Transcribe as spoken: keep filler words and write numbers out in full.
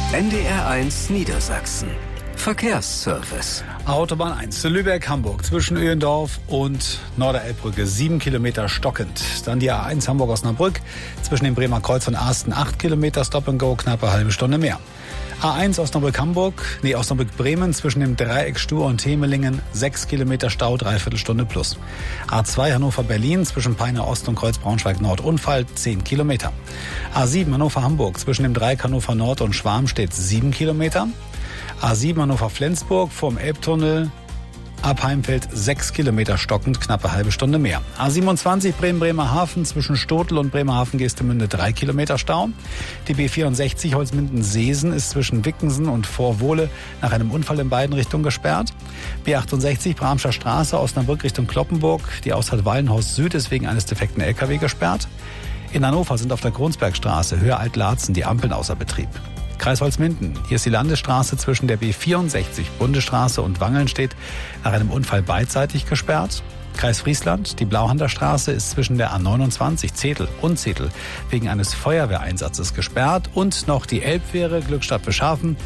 N D R eins Niedersachsen. Verkehrsservice. Autobahn eins zu Lübeck-Hamburg zwischen Öhendorf und Norderelbbrücke sieben Kilometer stockend. Dann die A eins Hamburg-Osnabrück zwischen dem Bremer Kreuz und Asten acht Kilometer Stop and Go, knappe halbe Stunde mehr. A eins Osnabrück-Hamburg, nee Osnabrück-Bremen zwischen dem Dreieck Stur und Temelingen sechs Kilometer Stau, dreiviertel Stunde plus. A zwei Hannover-Berlin zwischen Peine Ost und Kreuz Braunschweig-Nord Unfall zehn Kilometer. A sieben Hannover-Hamburg zwischen dem Dreieck Hannover Nord und Schwarmstedt sieben Kilometer. A sieben Hannover-Flensburg vorm Elbtunnel ab Heimfeld sechs Kilometer stockend, knappe halbe Stunde mehr. A siebenundzwanzig Bremen-Bremerhaven zwischen Stotel und Bremerhaven-Geestemünde drei Kilometer Stau. Die B vierundsechzig Holzminden-Seesen ist zwischen Wickensen und Vorwohle nach einem Unfall in beiden Richtungen gesperrt. B achtundsechzig Bramscher Straße Osnabrück Richtung Kloppenburg. Die Ausfahrt Wallenhaus Süd ist wegen eines defekten L K W gesperrt. In Hannover sind auf der Kronsbergstraße Höhe Alt-Laatzen die Ampeln außer Betrieb. Kreis Holzminden. Hier ist die Landesstraße zwischen der B vierundsechzig Bundesstraße und Wangelnstedt nach einem Unfall beidseitig gesperrt. Kreis Friesland. Die Blauhanter Straße ist zwischen der A neunundzwanzig Zetel und Zetel wegen eines Feuerwehreinsatzes gesperrt. Und noch die Elbfähre Glückstadt-Beschafen